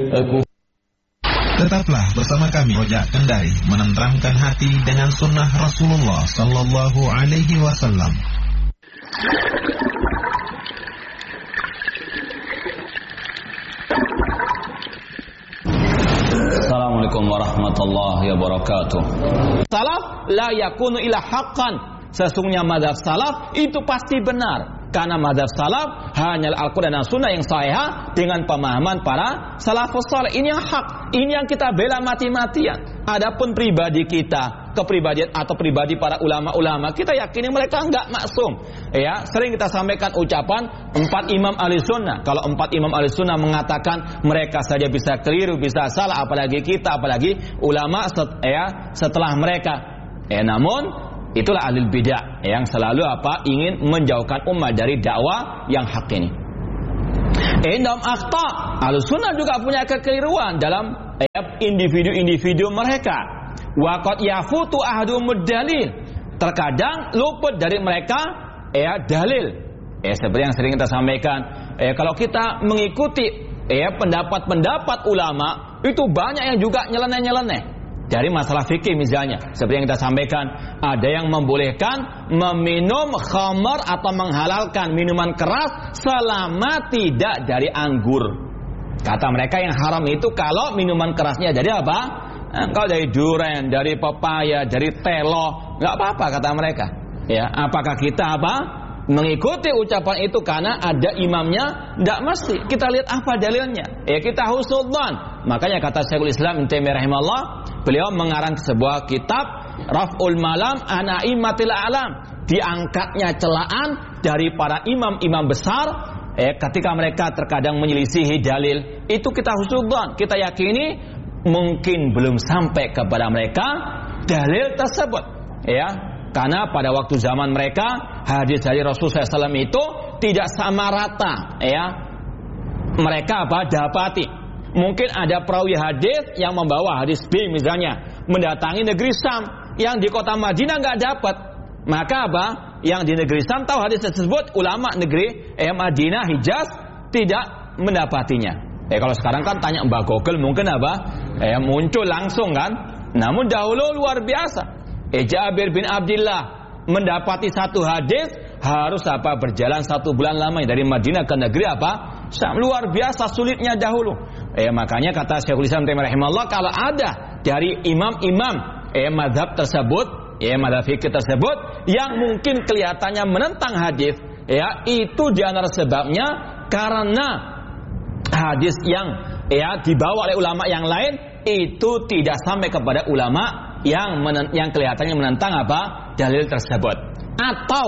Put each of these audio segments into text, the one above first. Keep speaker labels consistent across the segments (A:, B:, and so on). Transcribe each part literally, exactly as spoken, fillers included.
A: kufur.
B: Tetaplah bersama kami Rojak Kendari menenteramkan hati dengan sunnah Rasulullah Sallallahu Alaihi Wasallam.
A: Assalamualaikum warahmatullahi wabarakatuh. Salaf la yakunu ila haqqan. Sesungguhnya mazhab salaf itu pasti benar. Karena mazhab salaf hanya Al-Quran dan Sunnah yang sahih dengan pemahaman para salafus saleh. Ini yang hak, ini yang kita bela mati-matian. Adapun pribadi kita, kepribadian atau pribadi para ulama-ulama, kita yakini mereka enggak maksum. Ya, sering kita sampaikan ucapan empat imam ahli sunnah. Kalau empat imam ahli sunnah mengatakan mereka saja bisa keliru, bisa salah, apalagi kita, apalagi ulama set, ya, setelah mereka. Ya, namun itulah ahli bidah yang selalu apa ingin menjauhkan umat dari dakwah yang hak ini. Indam akhta, Ahlussunnah juga punya kekeliruan dalam ya, individu-individu mereka. Wa qad yafutu ahadumud dalil. Terkadang luput dari mereka ya dalil. Ya seperti yang sering kita sampaikan, ya kalau kita mengikuti ya pendapat-pendapat ulama, itu banyak yang juga nyeleneh-nyeleneh. Dari masalah fikih misalnya, seperti yang kita sampaikan, ada yang membolehkan meminum khamar atau menghalalkan minuman keras selama tidak dari anggur. Kata mereka yang haram itu kalau minuman kerasnya dari apa? Kalau dari durian, dari pepaya, dari telo, nggak apa-apa kata mereka. Ya, apakah kita apa? Mengikuti ucapan itu karena ada imamnya? Tidak mesti. Kita lihat apa dalilnya. Ya kita husnudzan. Makanya kata Syekhul Islam Ibnu Taimiyah rahimahullah, beliau mengarang sebuah kitab Raf'ul Malam an A'immatil A'lam, diangkatnya celaan dari para imam-imam besar eh, ketika mereka terkadang menyelisihi dalil. Itu kita husnudzan, kita yakini mungkin belum sampai kepada mereka dalil tersebut. Ya, karena pada waktu zaman mereka hadis dari Rasulullah shallallahu alaihi wasallam itu tidak sama rata. Ya, mereka apa dapati. Mungkin ada perawi hadis yang membawa hadis B misalnya mendatangi negeri Sam yang di kota Madinah nggak dapat, maka apa? Yang di negeri Sam tahu hadis tersebut, ulama negeri eh, Madinah Hijaz tidak mendapatinya. Eh kalau sekarang kan tanya Mbak Google mungkin apa? Eh muncul langsung kan. Namun dahulu luar biasa. Eh Jabir bin Abdullah mendapati satu hadis harus apa? Berjalan satu bulan lamanya dari Madinah ke negeri apa? Sam. Luar biasa sulitnya dahulu. Eh makanya kata Syekhul Islam Taimiyah rahimahullah, kalau ada dari imam-imam eh mazhab tersebut, eh mazhab fikih tersebut yang mungkin kelihatannya menentang hadis, ya itu di antara sebabnya karena hadis yang ya dibawa oleh ulama yang lain itu tidak sampai kepada ulama yang menen- yang kelihatannya menentang apa? Dalil tersebut. Atau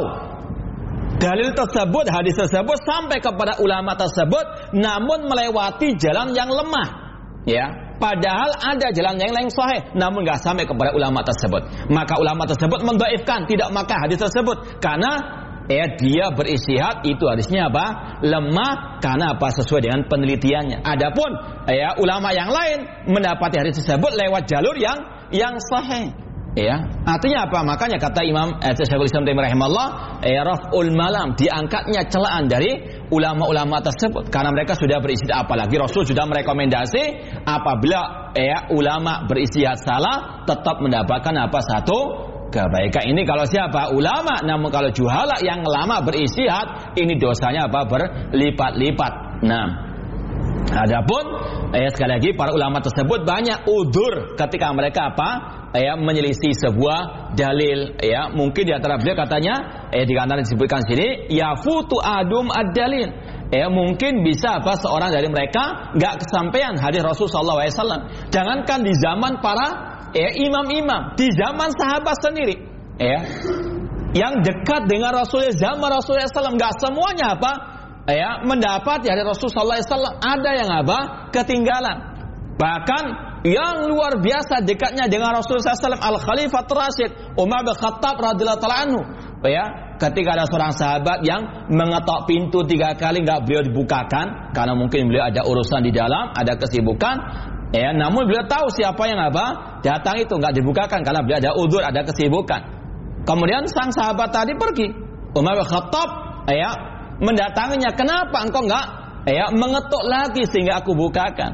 A: dalil tersebut, hadis tersebut sampai kepada ulama tersebut namun melewati jalan yang lemah. Ya, padahal ada jalan yang lain sahih namun enggak sampai kepada ulama tersebut. Maka ulama tersebut mendhaifkan, tidak maka hadis tersebut karena ya dia beristihad itu hadisnya apa? Lemah karena apa? Sesuai dengan penelitiannya. Adapun ya ulama yang lain mendapati hadis tersebut lewat jalur yang yang sahih. Ya, artinya apa? Makanya kata Imam eh, Syekhul Islam Taimiyah rahimahullah, ya Raf'ul Malam, diangkatnya celaan dari ulama-ulama tersebut karena mereka sudah beristihad, apalagi Rasul sudah merekomendasi apabila ya ulama beristihad salah tetap mendapatkan apa? Satu kebaikan. Ini kalau siapa? Ulama. Namun kalau juhala yang lama beristihad, ini dosanya apa? Berlipat-lipat. Nah, adapun ya sekali lagi para ulama tersebut banyak udzur ketika mereka apa? Ya menyelisih sebuah dalil. Ya mungkin di antara beliau katanya eh di antara disebutkan sini yafutu adum ad-dalil. Ya mungkin bisa apa seorang dari mereka enggak kesampaian hadis Rasul sallallahu alaihi wasallam. Jangankan di zaman para ya imam-imam, di zaman sahabat sendiri, ya, yang dekat dengan Rasulullah zaman Rasulullah sallallahu alaihi wasallam, nggak semuanya apa, ya, mendapat dari Rasulullah sallallahu alaihi wasallam. Ada yang apa, ketinggalan. Bahkan yang luar biasa dekatnya dengan Rasulullah sallallahu alaihi wasallam, Al Khalifah Rasyid Umar bin Khattab radhiyallahu taala anhu, ya, ketika ada seorang sahabat yang mengetok pintu tiga kali nggak beliau dibukakan karena mungkin beliau ada urusan di dalam, ada kesibukan. Ya, namun beliau tahu siapa yang apa datang itu nggak dibukakan karena beliau ada udzur, ada kesibukan. Kemudian sang sahabat tadi pergi. Umar bin Khattab ya mendatanginya, kenapa engkau nggak ya mengetuk lagi sehingga aku bukakan?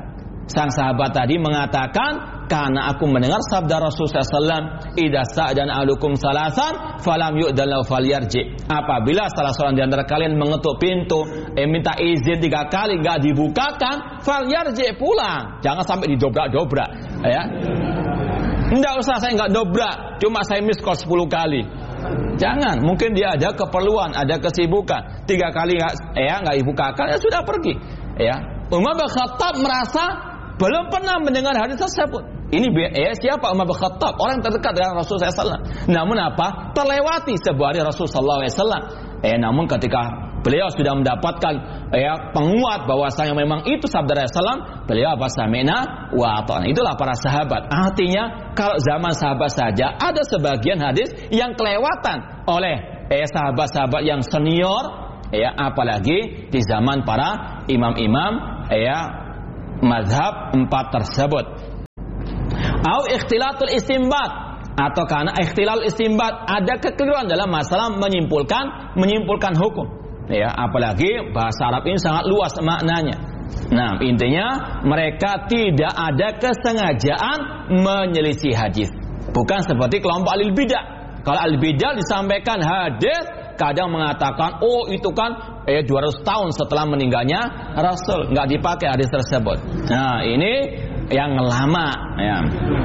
A: Sang sahabat tadi mengatakan, karena aku mendengar sabda Rasulullah sallallahu alaihi wasallam, idza sa'dan alukum salasan falam yu'dan lahu falyarji. Apabila salah seorang di antara kalian mengetuk pintu, eh minta izin tiga kali enggak dibukakan, falyarji, pulang. Jangan sampai didobrak-dobrak, ya. Enggak usah, saya enggak dobrak, cuma saya miss call sepuluh kali. Jangan, mungkin dia ada keperluan, ada kesibukan. Tiga kali enggak ya enggak dibukakan, ya sudah pergi, ya. Umar bin Khattab merasa belum pernah mendengar hadis tersebut. Ini eh, siapa Umar bin Khattab? Orang terdekat dengan Rasulullah sallallahu alaihi wasallam. Namun apa? Terlewati sebuah hari Rasulullah sallallahu alaihi wasallam. Eh, namun ketika beliau sudah mendapatkan eh, penguat bahwasanya memang itu sabda Rasulullah, beliau apa? Sami'na wa ata'na. Itulah para sahabat. Artinya kalau zaman sahabat saja ada sebagian hadis yang kelewatan oleh eh, sahabat-sahabat yang senior, ya, apalagi di zaman para imam-imam ya mazhab empat tersebut. Au ikhtilatul istimbat, atau karena ikhtilal istimbat, ada kekeliruan dalam masalah menyimpulkan menyimpulkan hukum, ya, apalagi bahasa Arab ini sangat luas maknanya. Nah, intinya mereka tidak ada kesengajaan menyelisih hadis, bukan seperti kelompok ahli bidah. Kalau ahli bidah disampaikan hadis, kadang mengatakan, oh itu kan eh dua ratus tahun setelah meninggalnya Rasul, nggak dipakai hadis tersebut. Nah, ini yang lama, ya.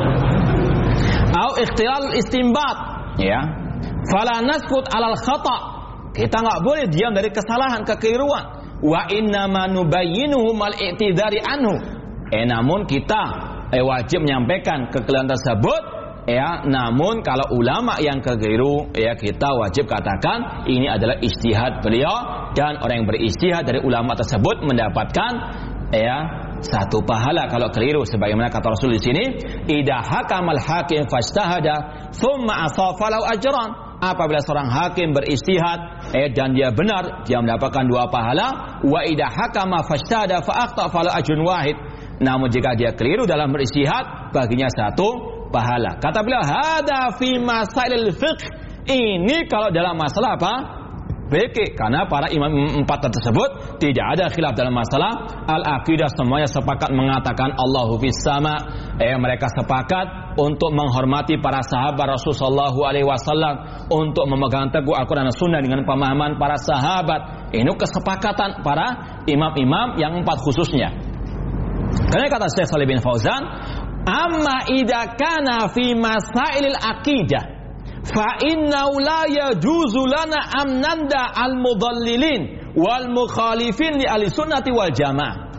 A: Au ikhtilal istimbat, ya. Fala naskut alal khata. Kita nggak boleh diam dari kesalahan, kekeliruan. Wa inna ma nubayyinuhu mal i'tidari anhu. Eh namun kita eh, wajib menyampaikan kekeliruan tersebut, ya. Namun kalau ulama yang keliru, ya, kita wajib katakan ini adalah ijtihad beliau, dan orang yang berijtihad dari ulama tersebut mendapatkan, ya, satu pahala kalau keliru, sebagaimana kata Rasul di sini, idza hakamal hakim fajtahada thumma asafa lahu ajran. Apabila seorang hakim berijtihad eh, dan dia benar, dia mendapatkan dua pahala. Wa idza hakama fajtahada fa akhta falahu ajrun wahid. Namun jika dia keliru dalam berijtihad, baginya satu pahala. Kata beliau, hada fi masailil fiqh. Ini kalau dalam masalah apa? Fikih. Karena para imam empat tersebut tidak ada khilaf dalam masalah al-aqidah, semuanya sepakat mengatakan Allahu fis sama. Eh, mereka sepakat untuk menghormati para sahabat Rasul sallallahu alaihi wasallam, untuk memegang teguh Al-Qur'an dan Sunnah dengan pemahaman para sahabat. Ini kesepakatan para imam-imam yang empat khususnya. Karena kata Syekh Shalih bin Fauzan, amma idza kana fi masailil aqidah fa innahu la yajuzu lana amnanda al-mudallilin wal mukhalifin li ahli sunnati wal jamaah.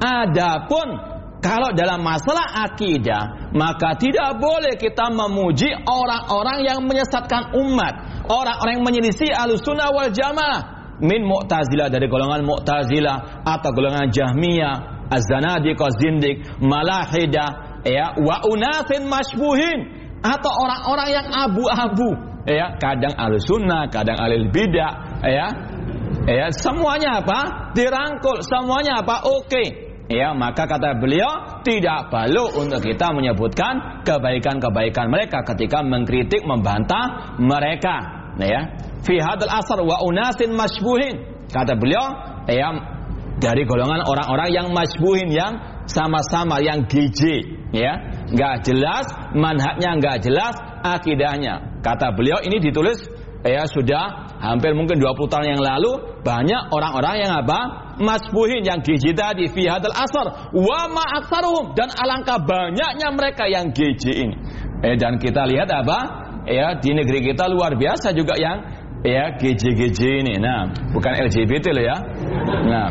A: Adapun kalau dalam masalah akidah, maka tidak boleh kita memuji orang-orang yang menyesatkan umat, orang-orang yang menyelisih ahli sunnah wal jamaah, min Mu'tazilah, dari golongan Mu'tazilah, atau golongan Jahmiyah, Az-Zanadiqah, Zindiq, Malahidah, ya, wa unasin mashbuhin, atau orang-orang yang abu-abu, ya, kadang ahli sunnah, kadang ahli bidah, ya, ya, semuanya apa? Dirangkul, semuanya apa? Oke, okay. Ya, maka kata beliau tidak perlu untuk kita menyebutkan kebaikan-kebaikan mereka ketika mengkritik, membantah mereka, ya. Fi hadal asar wa unasin mashbuhin, kata beliau, ya, dari golongan orang-orang yang mashbuhin, yang sama-sama, yang gizi, ya, nggak jelas manhajnya, nggak jelas akidahnya. Kata beliau ini ditulis, ya, sudah hampir mungkin dua puluh tahun yang lalu. Banyak orang-orang yang apa? Masbuhin, yang gizi tadi, fi hadal asar wa ma aktsaruhum, dan alangkah banyaknya mereka yang gizi ini. Eh, dan kita lihat apa? Ya, di negeri kita luar biasa juga yang, ya, gizi-gizi ini. Nah, bukan L G B T loh, ya. Nah,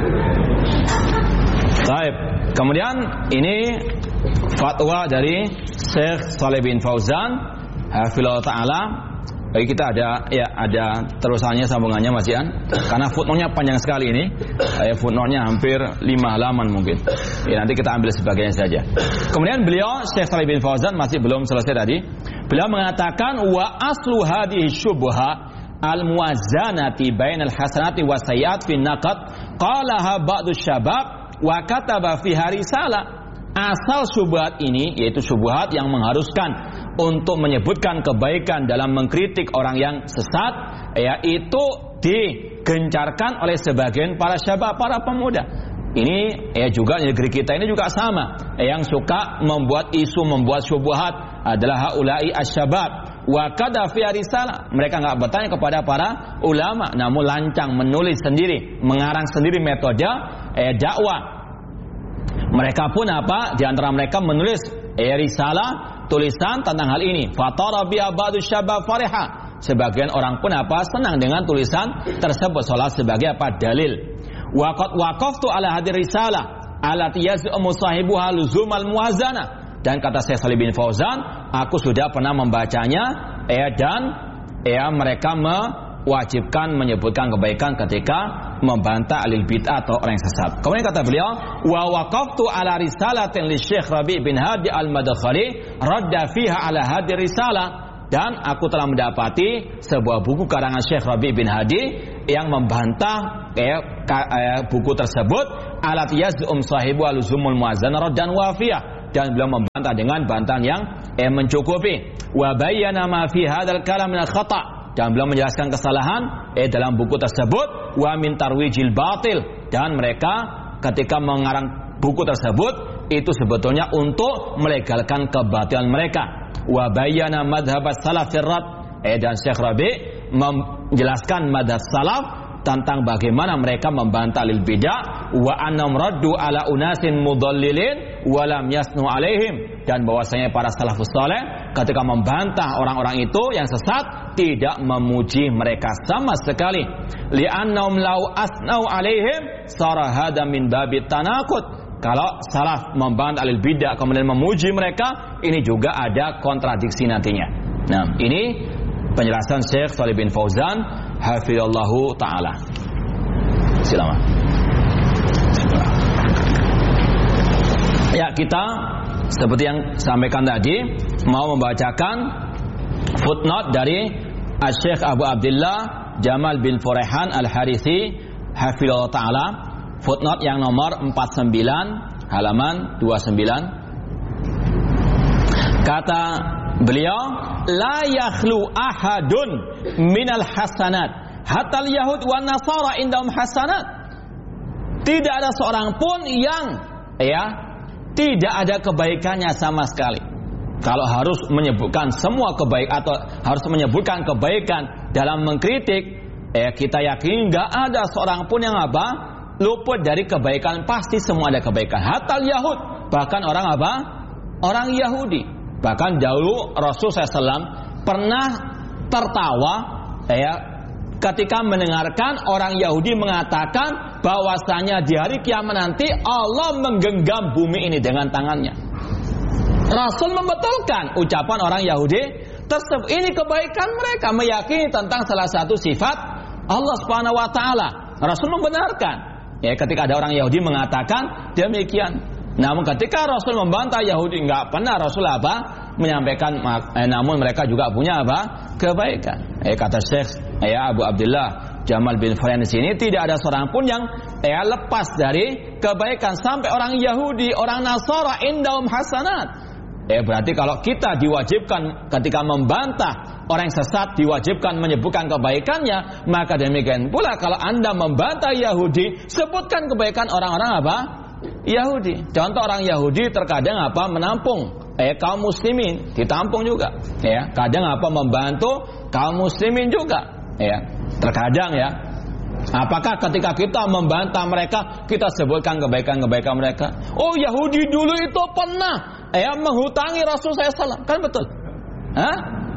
A: baik. Kemudian ini fatwa dari Syekh Shalih bin Fauzan hafizallahu taala. Bagi kita ada, ya, ada terusannya, sambungannya Mas Ian, karena footnote-nya panjang sekali ini. Ya, footnote-nya hampir lima halaman mungkin. Ya, nanti kita ambil sebagainya saja. Kemudian beliau Syekh Shalih bin Fauzan masih belum selesai tadi. Beliau mengatakan wa aslu hadhihi syubha al-muwazzanati bainal hasanati wasayyi'at fi naqd qalaha ba'du syabab wa kataba fiha risalah. Asal syubhat ini, yaitu syubhat yang mengharuskan untuk menyebutkan kebaikan dalam mengkritik orang yang sesat, ya, itu digencarkan oleh sebagian para syabab, para pemuda. Ini ya juga negeri kita ini juga sama. Yang suka membuat isu, membuat syubhat adalah haula'i asyabab. Wa kada fi risalah. Mereka enggak bertanya kepada para ulama, namun lancang menulis sendiri, mengarang sendiri metode eh, dakwah. Mereka pun apa? Di antara mereka menulis eh, risalah, tulisan tentang hal ini. Fatara bi ba'du syabab fariha. Sebagian orang pun apa? Senang dengan tulisan tersebut seolah sebagai apa? Dalil. Waqad waqaftu ala hadir risalah allati yaz'umu sahibuha luzumal muwazanah. Dan kata Syekh Shalih bin Fauzan, aku sudah pernah membacanya ya, dan ya mereka mewajibkan menyebutkan kebaikan ketika membantah alil bid'ah atau orang yang sesat. Kemudian kata beliau, wa waqaftu ala risalatin li Syekh Rabi' bin Hadi al-Madkhali radda fiha ala hadir risalah. Dan aku telah mendapati sebuah buku karangan Syekh Rabi' bin Hadi yang membantah eh, ka, eh, buku tersebut alat yaz'um sahibu aluzumul muazzana raddan wafiyah, dan beliau membantah dengan bantahan yang eh, mencukupi. Wa bayyana ma fi hadzal kalam min al-khata', dan beliau menjelaskan kesalahan eh, dalam buku tersebut. Wa min tarwijil batil, dan mereka ketika mengarang buku tersebut itu sebetulnya untuk melegalkan kebatilan mereka. Wa bayyana madhhab as-salaf firrat, eh dan Syekh Rabi' menjelaskan madhab salaf tentang bagaimana mereka membantah lil bidah, wa annam raddu ala unasin mudallilin wa lam yasnu alaihim, dan bahwasanya para salafus saleh ketika membantah orang-orang itu yang sesat tidak memuji mereka sama sekali. Li annahum law asnau alaihim sara hada min babit tanaqud. Kalau salaf membantah alil bidah kemudian memuji mereka, ini juga ada kontradiksi nantinya. Nah, ini penjelasan Syekh Shalih bin Fauzan hafizallahu taala. Silakan. Ya, kita seperti yang sampaikan tadi mau membacakan footnote dari Syekh Abu Abdullah Jamal bin Furehan Al-Harithi hafizallahu taala. Footnote yang nomor empat puluh sembilan halaman dua puluh sembilan. Kata beliau, la yakhlu ahadun minal hasanat hatta al-yahud wan nasara indahum hasanat. Tidak ada seorang pun yang ya tidak ada kebaikannya sama sekali. Kalau harus menyebutkan semua kebaikan atau harus menyebutkan kebaikan dalam mengkritik, ya kita yakin enggak ada seorang pun yang apa? Luput dari kebaikan, pasti semua ada kebaikan. Hatal Yahud, bahkan orang apa? Orang Yahudi. Bahkan dahulu Rasulullah shallallahu alaihi wasallam pernah tertawa ya, ketika mendengarkan orang Yahudi mengatakan bahwasanya di hari kiamat nanti Allah menggenggam bumi ini dengan tangannya. Rasul membetulkan ucapan orang Yahudi tersebut. Ini kebaikan mereka, meyakini tentang salah satu sifat Allah Subhanahu wa taala. Rasul membenarkan. Ya, ketika ada orang Yahudi mengatakan demikian. Namun ketika Rasul membantah Yahudi, enggak pernah Rasul apa menyampaikan eh, namun mereka juga punya apa? Kebaikan. Eh, kata Syekh ya Abu Abdullah Jamal bin Furehan di sini, tidak ada seorang pun yang eh, lepas dari kebaikan sampai orang Yahudi, orang Nasara indahum hasanat. Eh, berarti kalau kita diwajibkan ketika membantah orang yang sesat diwajibkan menyebutkan kebaikannya, maka demikian pula kalau Anda membantah Yahudi, sebutkan kebaikan orang-orang apa? Yahudi. Contoh orang Yahudi terkadang apa? Menampung eh kaum muslimin, ditampung juga. Ya, kadang apa? Membantu kaum muslimin juga. Ya, terkadang ya. Apakah ketika kita membantah mereka, kita sebutkan kebaikan-kebaikan mereka? Oh, Yahudi dulu itu pernah ya menghutangi Rasulullah shallallahu alaihi wasallam, kan betul? Hah?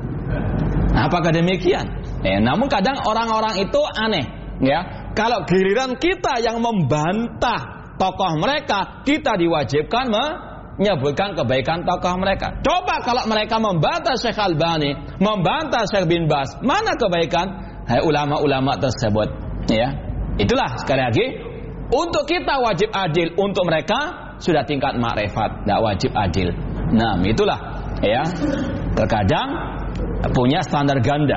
A: Apakah demikian? Eh, namun kadang orang-orang itu aneh, ya. Kalau giliran kita yang membantah tokoh mereka, kita diwajibkan menyebutkan kebaikan tokoh mereka. Coba kalau mereka membantah Syekh Albani, membantah Syekh bin Baz, mana kebaikan hai ulama-ulama tersebut? Ya, itulah sekali lagi untuk kita wajib adil, untuk mereka sudah tingkat makrifat, tidak wajib adil. Nah, itulah ya. Terkadang punya standar ganda.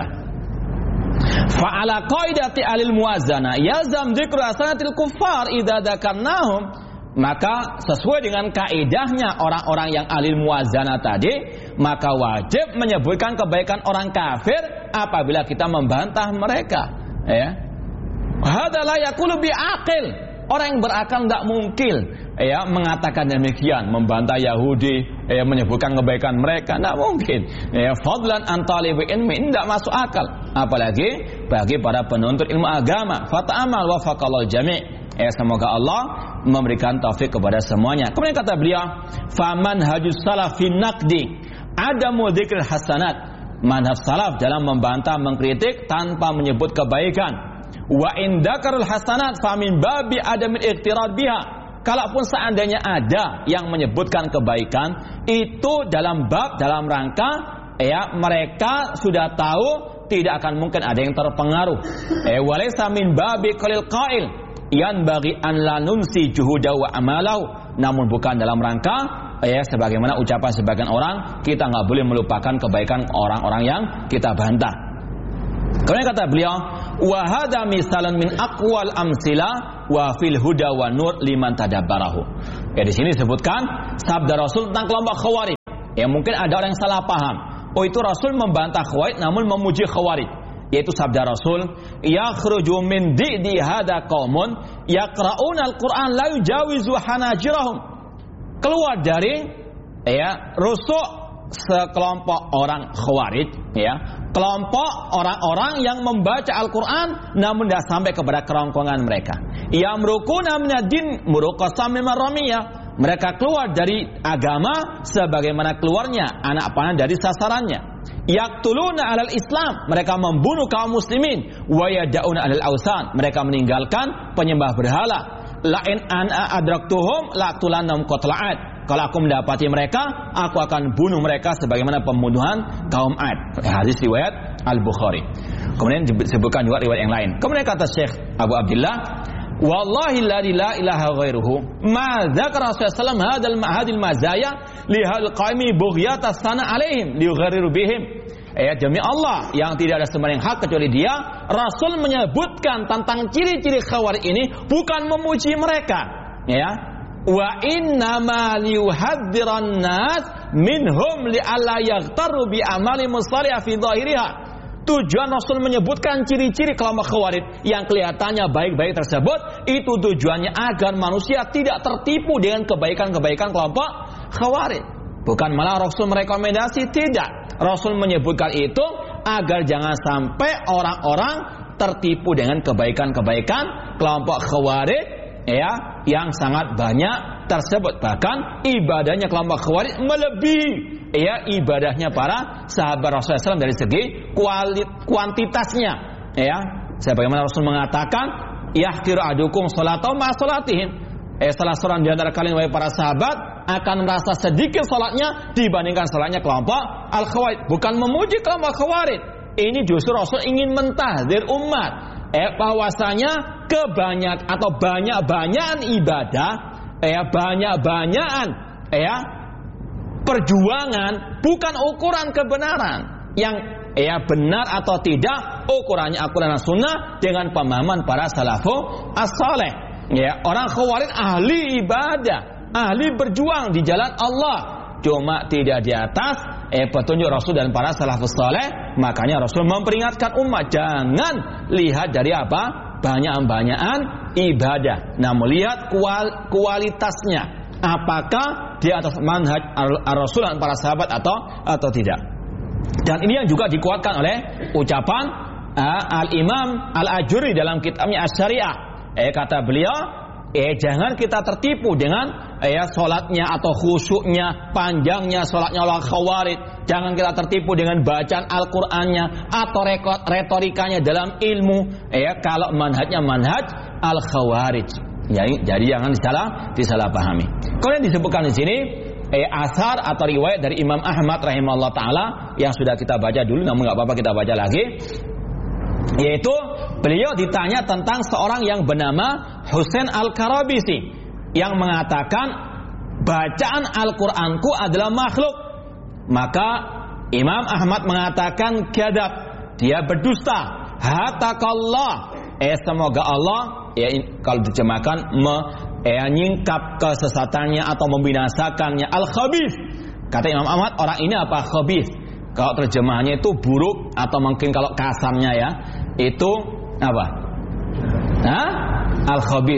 A: Fa'ala qaidati alil muwazana yazam dzikru asanatil kuffar idza dzakarnahum, maka sesuai dengan kaidahnya orang-orang yang alil muwazana tadi, maka wajib menyebutkan kebaikan orang kafir apabila kita membantah mereka, ya. Hadza la yaqulu bi'aqil. Orang yang berakal tidak mungkin ya mengatakan demikian, membantah Yahudi, ya menyebutkan kebaikan mereka, tidak mungkin. Ya fadlan an talibi ilmi, tidak masuk akal. Apalagi bagi para penuntut ilmu agama. Fata'amal wa faqalal jami'. Ya semoga Allah memberikan taufik kepada semuanya. Kemudian kata beliau, faman hajus salaf fi naqdi adamu dzikril hasanat. Manhaj salaf dalam membantah, mengkritik tanpa menyebut kebaikan. Wa in dzakarul hasanat fa min babi adamil iqtirad biha. Kalaupun seandainya ada yang menyebutkan kebaikan, itu dalam bab, dalam rangka ya mereka sudah tahu tidak akan mungkin ada yang terpengaruh. Eh walaysa min babi qalil qail yan bagi an la nunsi juhuda wa amalau. Namun bukan dalam rangka ya sebagaimana ucapan sebagian orang, kita nggak boleh melupakan kebaikan orang-orang yang kita bantah. Kemudian kata beliau, wa hadza misalun min aqwal amsila wa fil huda wa nur liman tadabbarahu. Ya di sini disebutkan sabda Rasul tentang kelompok Khawarij. Ya mungkin ada orang yang salah paham. Oh itu Rasul membantah Khawarij namun memuji Khawarij. Yaitu sabda Rasul, yakhruju min di'di hada qaumun yaqra'una al-Qur'an la yujawizu hanajirahum. Keluar dari ya rusuk sekelompok orang Khawarij, ya kelompok orang-orang yang membaca Al-Quran namun tidak sampai kepada kerongkongan mereka. Yamrukuna minad-din muruqasam mimarramiyah. Mereka keluar dari agama sebagaimana keluarnya anak panah dari sasarannya. Yaqtuluna 'alal Islam, mereka membunuh kaum muslimin. Wa yad'una 'alal ausan, mereka meninggalkan penyembah berhala. La in ana adraktuhum laqtulannahum qatla'at. Kalau aku mendapati mereka, aku akan bunuh mereka sebagaimana pembunuhan kaum Ad. Hadis riwayat Al-Bukhari. Kemudian disebutkan juga riwayat yang lain. Kemudian kata Syekh Abu Abdullah, wallahi la ilaha ghairuhu ma dzakara Rasulullah sallallahu alaihi wasallam hadal mahadil mazaya li hal qaimi bughyata sana alaihim li yughriru bihim. Ya demi Allah yang tidak ada sembahyang hak kecuali Dia, Rasul menyebutkan tentang ciri-ciri Khawarij ini bukan memuji mereka, ya. Wa inna ma liyuhadziran nas minhum li alla yaghtaru bi amali musalih fi dhahiriha. Tujuan Rasul menyebutkan ciri-ciri kelompok Khawarij yang kelihatannya baik-baik tersebut, itu tujuannya agar manusia tidak tertipu dengan kebaikan-kebaikan kelompok Khawarij. Bukan malah Rasul merekomendasi, tidak. Rasul menyebutkan itu agar jangan sampai orang-orang tertipu dengan kebaikan-kebaikan kelompok Khawarij, ya, yang sangat banyak tersebut. Bahkan ibadahnya kelompok Khawarij melebihi ya ibadahnya para sahabat Rasulullah shallallahu alaihi wasallam dari segi kualit, kuantitasnya, ya. Sebagaimana Rasul mengatakan, yahqiru ahadukum salatahu ma salatihim. Eh salah seorang di antara kalian wahai para sahabat akan merasa sedikit salatnya dibandingkan salatnya kelompok Al-Khawarij. Bukan memuji kelompok Khawarij. Ini justru Rasul ingin mentahdzir umat, eh bahwasanya kebanyak atau banyak-banyakan ibadah, eh banyak-banyakan eh perjuangan bukan ukuran kebenaran. Yang ya benar atau tidak ukurannya Al-Quran dan Sunnah dengan pemahaman para salafus as-saleh. Ya, orang Khawarij ahli ibadah, ahli berjuang di jalan Allah, cuma tidak di atas eh petunjuk Rasul dan para salafus saleh. Makanya Rasul memperingatkan umat jangan lihat dari apa banyak-banyakan ibadah, namun lihat kual, kualitasnya. Apakah di atas manhaj Rasul dan para sahabat atau atau tidak. Dan ini yang juga dikuatkan oleh ucapan uh, Al-Imam Al-Ajuri dalam kitabnya Asy-Syariah. Eh kata beliau, eh jangan kita tertipu dengan eh salatnya atau khusyuknya, panjangnya salatnya orang Khawarij. Jangan kita tertipu dengan bacaan Al-Qur'annya atau retorikanya dalam ilmu. Eh kalau manhajnya manhaj Al-Khawarij. Ya, jadi jangan disalah disalahpahami. Kemudian disebutkan di sini eh asar atau riwayat dari Imam Ahmad rahimahullah taala yang sudah kita baca dulu, namun enggak apa-apa kita baca lagi. Yaitu beliau ditanya tentang seorang yang bernama Husain Al-Karabisi yang mengatakan bacaan Al-Qur'anku adalah makhluk. Maka Imam Ahmad mengatakan kadzab, dia berdusta. Hatakallah, eh semoga Allah, ya kalau diterjemahkan me, eh, nyingkap kesesatannya atau membinasakannya. Al-khabith, kata Imam Ahmad, orang ini apa? Khabith. Kalau terjemahannya itu buruk atau mungkin kalau kasarnya ya itu apa? Hah? Al-khabith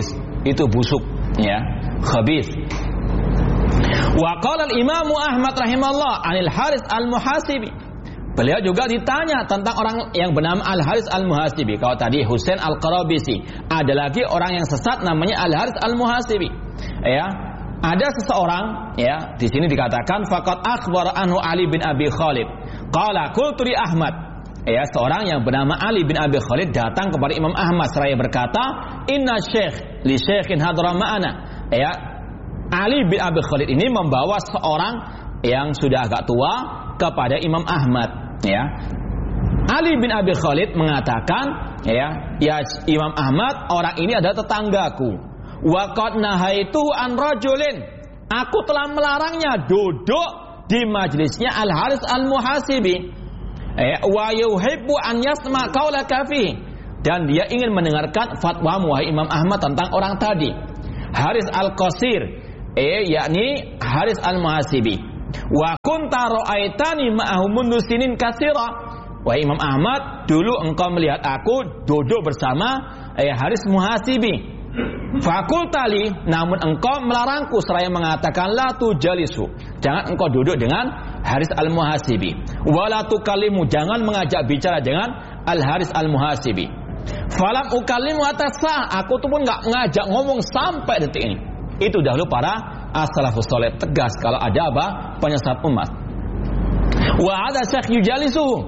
A: itu busuk, ya, khabith. Wa qala al-Imam Ahmad rahimahullah anil Haris al-Muhasibi. Beliau juga ditanya tentang orang yang bernama Al-Haris al-Muhasibi. Kalau tadi Husain al-Qarabisi, ada lagi orang yang sesat namanya Al-Haris al-Muhasibi. Ya, ada seseorang, ya, di sini dikatakan faqad akhbara anhu Ali bin Abi Khalid. Qala qultu li Ahmad. Ya, seorang yang bernama Ali bin Abi Khalid datang kepada Imam Ahmad seraya berkata, "Inna syekh li syekhin hadra ma'ana." Ya, Ali bin Abi Khalid ini membawa seorang yang sudah agak tua kepada Imam Ahmad, ya. Ali bin Abi Khalid mengatakan, ya, "Ya Imam Ahmad, orang ini adalah tetanggaku. Wa qad nahaitu an rajulin." Aku telah melarangnya duduk di majelisnya Al-Haris al-Muhasibi. Wa yuhibbu an yasma' qaulaka fi. Dan dia ingin mendengarkan fatwamu wahai Imam Ahmad tentang orang tadi. Haris al-Qasir, eh yakni Haris al-Muhasibi. Wa kunta ra'aitani ma'ahu mundu sinin katsira. Wahai Imam Ahmad, dulu engkau melihat aku duduk bersama eh Haris Muhasibi. Fakultali, namun engkau melarangku seraya mengatakan la tujalisu. Jangan engkau duduk dengan Haris al-Muhasibi. Wala tukallimu, jangan mengajak bicara dengan Al-Haris al-Muhasibi. Falam ukallimu atasa, aku tuh pun enggak mengajak ngomong sampai detik ini. Itu dahulu para as-salafus saleh tegas kalau ada apa penyesat umat. Wa ada syekh yujalisu,